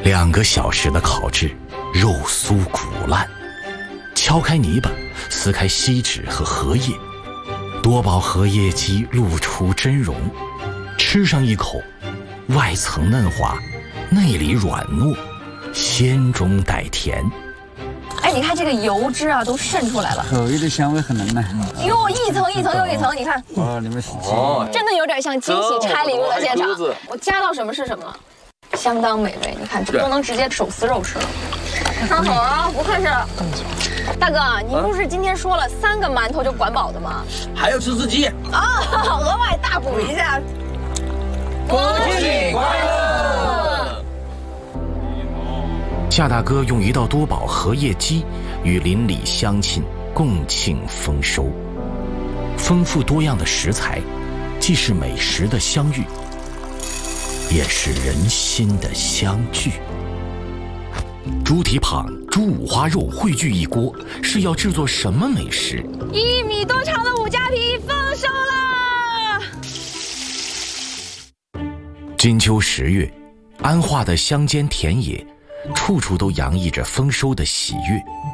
2个小时的烤制，肉酥骨烂，敲开泥巴，撕开锡纸和荷叶，多宝荷叶鸡露出真容，吃上一口，外层嫩滑，内里软糯，鲜中带甜。 哎，你看这个油脂啊，都渗出来了， 口味的香味很浓呢。 哟，一层一层又一层，你看， 哦，你们是真的有点像惊喜拆礼物的现场。我加到什么是什么了，相当美味。你看，这不能直接手撕肉吃了。看好啊，不愧是大哥，你不是今天说了3个馒头就管饱的吗？ 还要吃鸡啊，额外大补一下。 恭喜快乐！ 夏大哥用1道多宝荷叶鸡与邻里乡亲共庆丰收。丰富多样的食材，既是美食的相遇，也是人心的相聚。猪蹄膀、猪五花肉汇聚一锅，是要制作什么美食 ？1米多长的五加皮丰收啦！ 金秋10月，安化的乡间田野，处处都洋溢着丰收的喜悦。